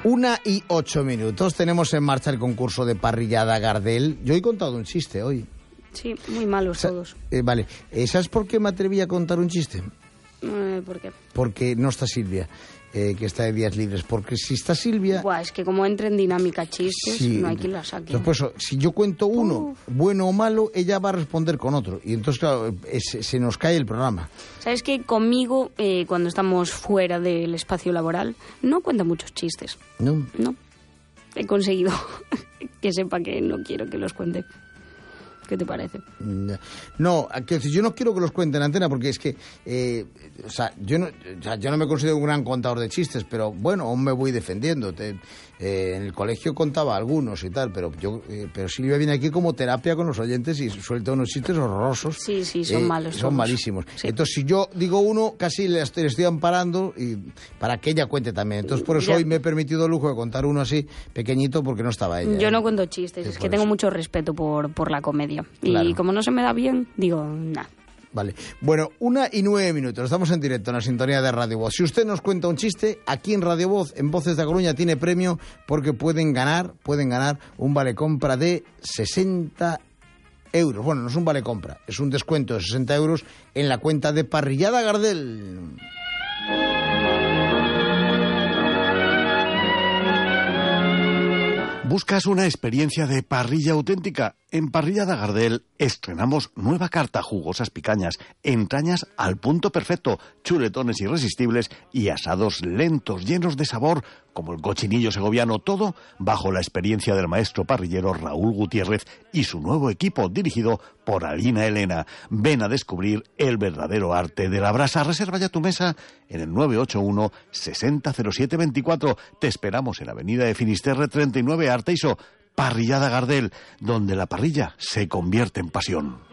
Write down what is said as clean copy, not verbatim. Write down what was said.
1:08. Tenemos en marcha el concurso de parrillada Gardel. Yo he contado un chiste hoy. Sí, muy malos todos. Vale. ¿Sabes por qué me atreví a contar un chiste? ¿Por qué? Porque no está Silvia, que está de días libres. Porque si está Silvia... Buah, es que como entra en dinámica chistes, sí, no hay quien la saque. Entonces, pues, si yo cuento uno, bueno o malo, ella va a responder con otro. Y entonces, claro, se nos cae el programa. ¿Sabes qué? Conmigo, cuando estamos fuera del espacio laboral, no cuenta muchos chistes. No. No. He conseguido que sepa que no quiero que los cuente. ¿Qué te parece? No, yo no quiero que los cuenten en antena porque es que, yo no me considero un gran contador de chistes, pero bueno, aún me voy defendiendo. En el colegio contaba algunos y tal, pero Silvia viene aquí como terapia con los oyentes y suelta unos chistes horrorosos. Sí, son malos. Son malísimos. Sí. Entonces, si yo digo uno, casi le estoy amparando y para que ella cuente también. Entonces, por eso hoy me he permitido el lujo de contar uno así, pequeñito, porque no estaba ella. Yo no cuento chistes, es que tengo mucho respeto por la comedia. Claro. Y como no se me da bien, digo, nah. Vale. Bueno, 1:09. Estamos en directo en la sintonía de Radio Voz. Si usted nos cuenta un chiste, aquí en Radio Voz, en Voces de A Coruña, tiene premio porque pueden ganar un vale compra de 60 euros. Bueno, no es un vale compra, es un descuento de 60 euros en la cuenta de Parrillada Gardel. ¿Buscas una experiencia de parrilla auténtica? En Parrillada Gardel estrenamos nueva carta, jugosas picañas, entrañas al punto perfecto, chuletones irresistibles y asados lentos, llenos de sabor, como el cochinillo segoviano, todo bajo la experiencia del maestro parrillero Raúl Gutiérrez y su nuevo equipo dirigido por Alina Elena. Ven a descubrir el verdadero arte de la brasa. Reserva ya tu mesa en el 981 600724. Te esperamos en la avenida de Finisterre 39, Arteiso. Parrillada Gardel, donde la parrilla se convierte en pasión.